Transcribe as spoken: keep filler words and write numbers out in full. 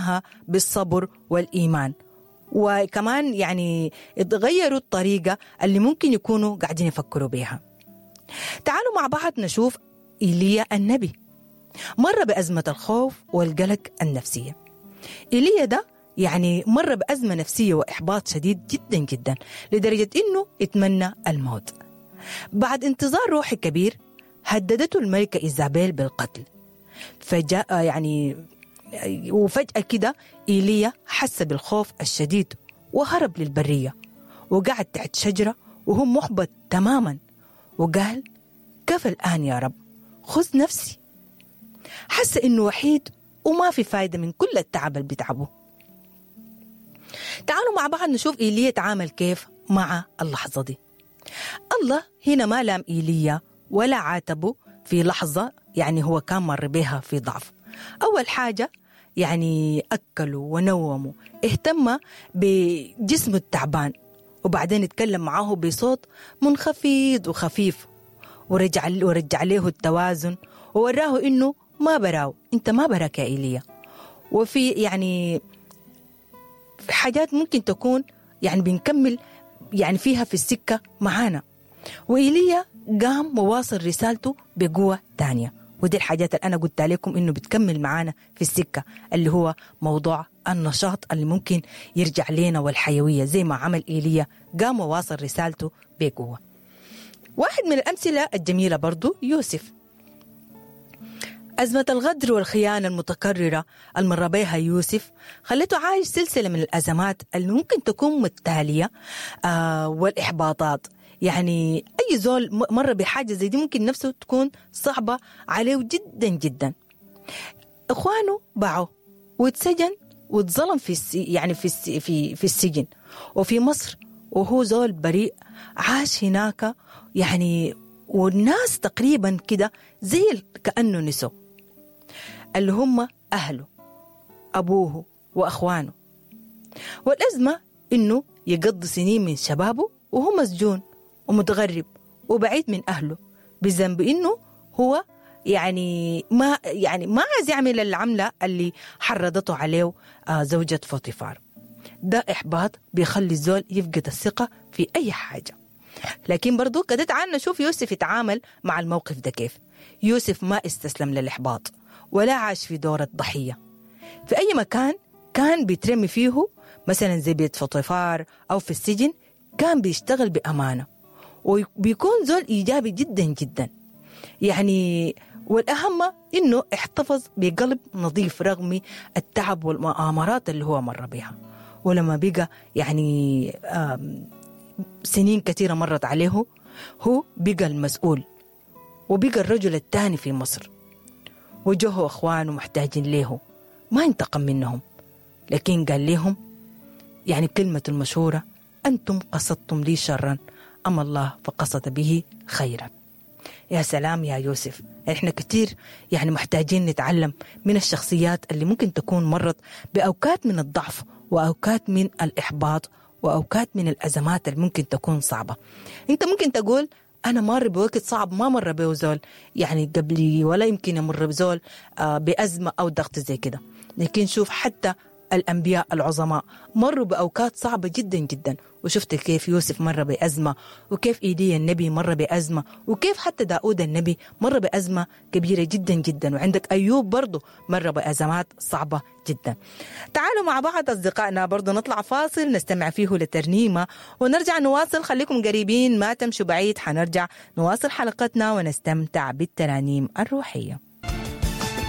معاها بالصبر والإيمان. وكمان يعني اتغيروا الطريقة اللي ممكن يكونوا قاعدين يفكروا بيها. تعالوا مع بعض نشوف إيليا النبي مر بأزمة الخوف والقلق النفسية. إيليا ده يعني مر بأزمة نفسية وإحباط شديد جدا جدا لدرجة إنه اتمنى الموت. بعد انتظار روحي كبير هددته الملكة إيزابيل بالقتل. فجاء يعني وفجأة كده إيليا حس بالخوف الشديد وهرب للبرية وقعد تحت شجرة وهو محبط تماما وقال كيف الآن يا رب خذ نفسي. حس إنه وحيد وما في فايدة من كل التعب اللي بتعبه. تعالوا مع بعض نشوف إيليا تعامل كيف مع اللحظة دي. الله هنا ما لام إيليا ولا عاتبه في لحظة يعني هو كان مر بها في ضعف. أول حاجة يعني أكلوا ونوموا، اهتم بجسمه التعبان، وبعدين اتكلم معه بصوت منخفض وخفيف ورجع ورجع له التوازن ووراه إنه ما براو، أنت ما براك يا إيليا. وفي يعني في حاجات ممكن تكون يعني بنكمل يعني فيها في السكة معانا. وإيليا قام وواصل رسالته بقوة تانية، ودي الحاجات اللي أنا قلت لكم إنه بتكمل معانا في السكة، اللي هو موضوع النشاط اللي ممكن يرجع لنا والحيوية زي ما عمل إيليا، قام وواصل رسالته بقوة. واحد من الأمثلة الجميلة برضو يوسف. أزمة الغدر والخيانة المتكررة المر بها يوسف خلته عايش سلسلة من الأزمات اللي ممكن تكون متتالية آه والإحباطات. يعني أي زول مر بحاجة زي دي ممكن نفسه تكون صعبة عليه جدا جدا. إخوانه باعوه واتسجن واتظلم في السي يعني في السي في في السجن وفي مصر، وهو زول بريء عاش هناك يعني، والناس تقريبا كده زي كأنه نسوا اللي هم أهله أبوه وأخوانه. والأزمة إنه يقضي سنين من شبابه وهو مسجون ومتغرب وبعيد من أهله بذنب إنه هو يعني ما يعني ما عايز يعمل العملة اللي حرضته عليه زوجة فوطيفار. ده إحباط بيخلي الزول يفقد الثقة في أي حاجة. لكن برضو قد تعال نشوف يوسف يتعامل مع الموقف ده كيف. يوسف ما استسلم للإحباط ولا عاش في دور الضحية. في أي مكان كان بيترمي فيه مثلا زي بيت فوطيفار أو في السجن كان بيشتغل بأمانة وبيكون زول إيجابي جدا جدا يعني. والأهم إنه احتفظ بقلب نظيف رغم التعب والمؤامرات اللي هو مر بها. ولما بقى يعني سنين كثيرة مرت عليه هو بقى المسؤول وبقى الرجل الثاني في مصر، وجهه أخوانه محتاجين له، ما انتقم منهم لكن قال لهم يعني كلمة المشهورة أنتم قصدتم لي شرا أما الله فقصد به خيرا. يا سلام يا يوسف. احنا كتير يعني محتاجين نتعلم من الشخصيات اللي ممكن تكون مرت بأوقات من الضعف وأوقات من الإحباط وأوقات من الأزمات اللي ممكن تكون صعبة. انت ممكن تقول أنا مر بوقت صعب ما مر به زول يعني قبلي ولا يمكن يمر بزول آه بأزمة أو ضغط زي كده، لكن شوف حتى الأنبياء العظماء مروا بأوقات صعبة جدا جدا، وشفت كيف يوسف مر بأزمة، وكيف إيليا النبي مر بأزمة، وكيف حتى داود النبي مر بأزمة كبيرة جدا جدا، وعندك أيوب برضو مر بأزمات صعبة جدا. تعالوا مع بعض أصدقائنا برضو نطلع فاصل نستمع فيه لترنيمة ونرجع نواصل. خليكم قريبين ما تمشوا بعيد، حنرجع نواصل حلقتنا ونستمتع بالترانيم الروحية.